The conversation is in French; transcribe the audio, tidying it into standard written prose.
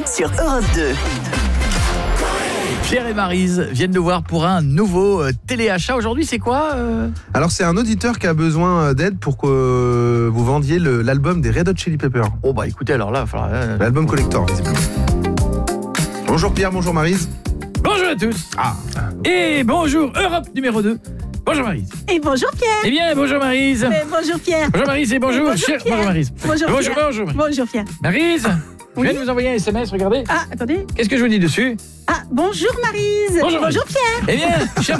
sur Europe 2. Pierre et Maryse viennent nous voir pour un nouveau téléachat. Aujourd'hui, c'est quoi Alors, c'est un auditeur qui a besoin d'aide pour que vous vendiez l'album des Red Hot Chili Peppers. Oh bah écoutez, alors là, il va falloir... L'album collector, visiblement. Bonjour Pierre, bonjour Maryse. Bonjour à tous. Et bonjour Europe numéro 2. Bonjour Maryse. Et bonjour Pierre. Eh bien, bonjour Maryse. Bonjour Pierre. Bonjour Maryse et bonjour, Bonjour cher... Pierre. Bonjour Maryse. Bonjour Bonjour, Pierre. bonjour. Bonjour Pierre. Maryse, je viens Oui. de vous envoyer un SMS, regardez. Ah, attendez. Qu'est-ce que je vous dis dessus? Ah, bonjour Maryse. Bonjour, Bonjour Pierre. Eh bien, cher